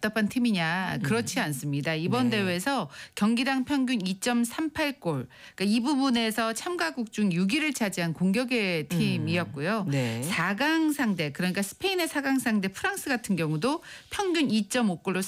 답답한 팀이냐? 그렇지 않습니다. 이번 네. 대회에서 경기당 평균 2.38골. 그러니까 이 부분에서 참가국 중 6위를 차지한 공격의 팀이었고요. 네. 4강 상대 그러니까 스페인의 4강 상대 프랑스 같은 경우도 평균 2.5골로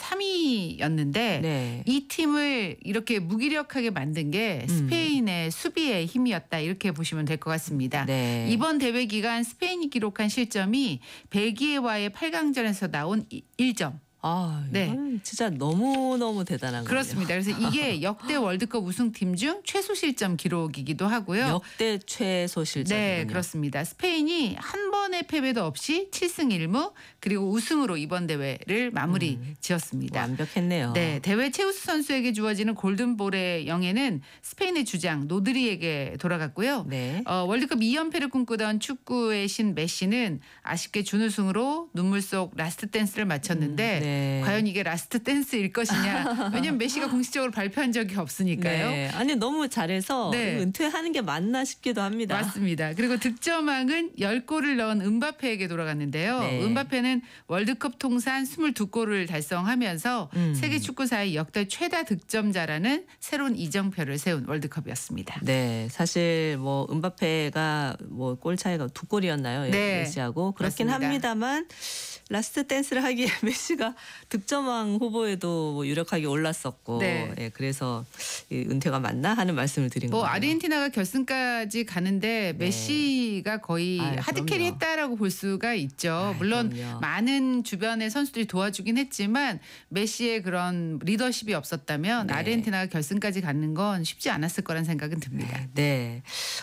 3위였는데 네. 이 팀을 이렇게 무기력하게 만든 게 스페인의 수비의 힘이었다 이렇게 보시면 될 것 같습니다. 네. 이번 대회 기간 스페인이 기록한 실점이 벨기에와의 8강전에서 나온 1점. 아, 네. 이건 진짜 너무너무 대단한 거예요. 그렇습니다. 그래서 이게 역대 월드컵 우승팀 중 최소 실점 기록이기도 하고요. 역대 최소 실점이군요. 네, 그렇습니다. 스페인이 한 번의 패배도 없이 7승 1무 그리고 우승으로 이번 대회를 마무리 지었습니다. 완벽했네요. 네, 대회 최우수 선수에게 주어지는 골든볼의 영예는 스페인의 주장 노드리에게 돌아갔고요. 네. 월드컵 2연패를 꿈꾸던 축구의 신 메시는 아쉽게 준우승으로 눈물 속 라스트 댄스를 마쳤는데 네. 과연 이게 라스트 댄스일 것이냐. 왜냐하면 메시가 공식적으로 발표한 적이 없으니까요. 네. 아니 너무 잘해서 네. 은퇴하는 게 맞나 싶기도 합니다. 맞습니다. 그리고 득점왕은 10골을 넣은 은바페에게 돌아갔는데요. 네. 은바페는 월드컵 통산 22골을 달성하면서 세계 축구사의 역대 최다 득점자라는 새로운 이정표를 세운 월드컵이었습니다. 네, 사실 뭐 은바페가 뭐 골 차이가 2골이었나요? 네. 메시하고 그렇긴 그렇습니다. 합니다만 라스트 댄스를 하기에 메시가 득점왕 후보에도 뭐 유력하게 올랐었고 네. 예, 그래서 이 은퇴가 맞나 하는 말씀을 드린 뭐 거예요. 아르헨티나가 결승까지 가는데 메시가 거의 아유, 하드캐리 그럼요. 했다라고 볼 수가 있죠. 아유, 물론 그럼요. 많은 주변의 선수들이 도와주긴 했지만 메시의 그런 리더십이 없었다면 네. 아르헨티나가 결승까지 가는 건 쉽지 않았을 거란 생각은 듭니다. 네.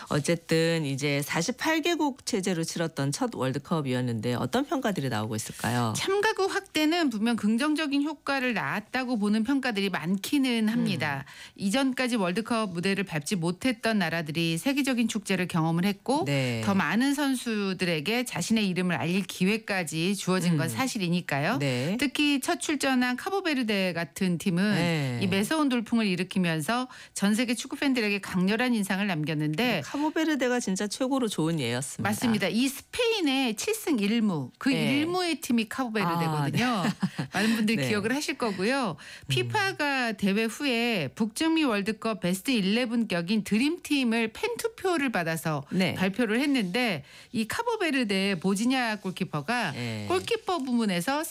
어쨌든 이제 48개국 체제로 치렀던 첫 월드컵이었는데 어떤 평가들이 나오고 있을까요? 참가국 확대는 분명 긍정적인 효과를 낳았다고 보는 평가들이 많기는 합니다. 이전까지 월드컵 무대를 밟지 못했던 나라들이 세계적인 축제를 경험을 했고 네. 더 많은 선수들에게 자신의 이름을 알릴 기회까지 주어진 건 사실이니까요. 네. 특히 첫 출전한 카보베르데 같은 팀은 네. 이 매서운 돌풍을 일으키면서 전 세계 축구 팬들에게 강렬한 인상을 남겼는데 카보베르데가 진짜 최고로 좋은 예였습니다. 맞습니다. 이 스페인의 7승 1무 그 네. 1무의 팀이 카보베르데거든요. 많은 분들이 네. 기억을 하실 거고요. 피파가 대회 후에 북중미 월드컵 베스트 11 격인 드림팀을 팬투표를 받아서 네. 발표를 했는데 이 카보베르데의 보지냐 골키퍼가 네. 골키퍼 부문에서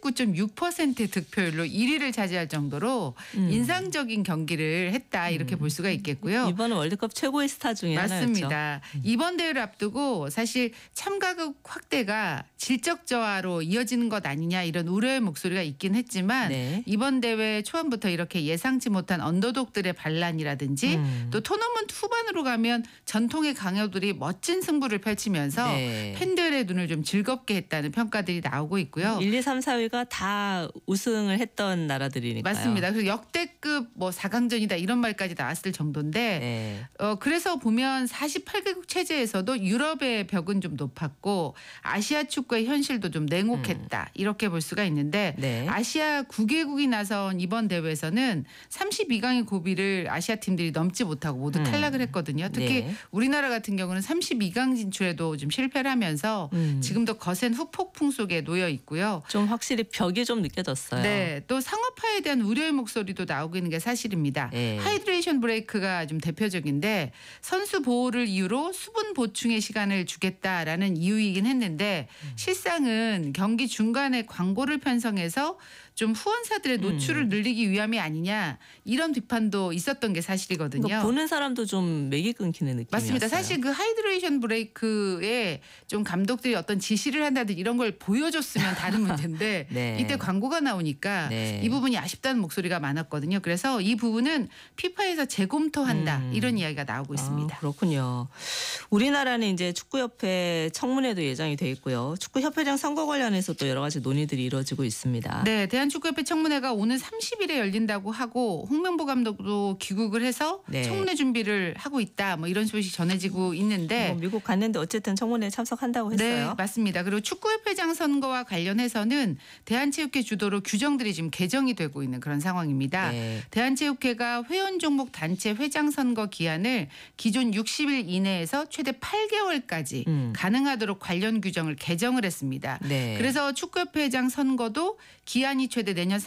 39.6% 득표율로 1위를 차지할 정도로 인상적인 경기를 했다 이렇게 볼 수가 있겠고요. 이번은 월드컵 최고의 스타 중에 하나였죠. 맞습니다. 이번 대회를 앞두고 사실 참가국 확대가 질적 저하로 이어지는 것 아니냐 이런 우려의 목소리가 있긴 했지만 네. 이번 대회 초반부터 이렇게 예상치 못한 언더독들의 반란이라든지 또 토너먼트 후반으로 가면 전통의 강호들이 멋진 승부를 펼치면서 네. 팬들의 눈을 좀 즐겁게 했다는 평가들이 나오고 있고요. 1, 2, 3, 4위가 다 우승을 했던 나라들이니까요. 맞습니다. 그래서 역대급 뭐 4강전이다 이런 말까지 나왔을 정도인데 네. 그래서 보면 48개국 체제에서도 유럽의 벽은 좀 높았고 아시아 축구의 현실도 좀 냉혹했다 이렇게 볼 수가 있는데 네. 아시아 9개국이 나선 이번 대회에서는 32강의 고비를 아시아 팀들이 넘지 못하고 모두 탈락을 했거든요. 특히 네. 우리나라 같은 경우는 32강 진출에도 좀 실패를 하면서 지금도 거센 후폭풍 속에 놓여 있고요. 좀 확실히 벽이 좀 느껴졌어요. 네, 또 상업화에 대한 우려의 목소리도 나오고 있는 게 사실입니다. 네. 하이드레이션 브레이크가 좀 대표적인데 선수 보호를 이유로 수분 보충의 시간을 주겠다라는 이유이긴 했는데 실상은 경기 중간에 광고를 편성해서 좀 후원사들의 노출을 늘리기 위함이 아니냐 이런 비판도 있었던 게 사실이거든요. 그러니까 보는 사람도 좀 맥이 끊기는 느낌이었어요. 맞습니다. 사실 그 하이드레이션 브레이크에 좀 감독들이 어떤 지시를 한다든지 이런 걸 보여줬으면 다른 문제인데 네. 이때 광고가 나오니까 네. 이 부분이 아쉽다는 목소리가 많았거든요. 그래서 이 부분은 피파에서 재검토한다 이런 이야기가 나오고 있습니다. 그렇군요. 우리나라는 이제 축구협회 청문회도 예정이 돼 있고요. 축구협회장 선거 관련해서 또 여러 가지 논의들이 이루어지고 있습니다. 네, 대한축구협회 청문회가 오는 30일에 열린다고 하고 홍명보 감독도 귀국을 해서 네. 청문회 준비를 하고 있다. 뭐 이런 소식이 전해지고 있는데 미국 갔는데 어쨌든 청문회에 참석한다고 했어요. 네, 맞습니다. 그리고 축구협회장 선거와 관련해서는 대한체육회 주도로 규정들이 지금 개정이 되고 있는 그런 상황입니다. 네. 대한체육회가 회원 종목 단체 회장 선거 기한을 기존 60일 이내에서 최대 8개월까지 가능하도록 관련 규정을 개정을 했습니다. 네. 그래서 축구협회장 선거도 기한이 최대 내년